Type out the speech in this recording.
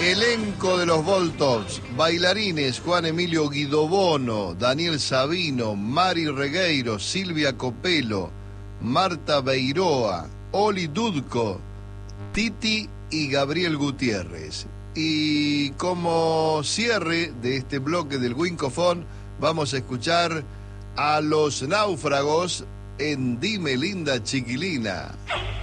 Elenco de los Voltops, bailarines Juan Emilio Guidobono, Daniel Sabino, Mari Regueiro, Silvia Copelo, Marta Beiroa, Oli Dudko, Titi y Gabriel Gutiérrez. Y como cierre de este bloque del Winkofón, vamos a escuchar a Los Náufragos en Dime Linda Chiquilina.